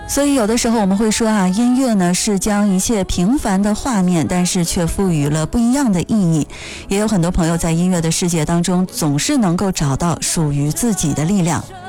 所以有的时候我们会说音乐呢是将一切平凡的画面，但是却赋予了不一样的意义。也有很多朋友在音乐的世界当中总是能够找到属于自己的力量。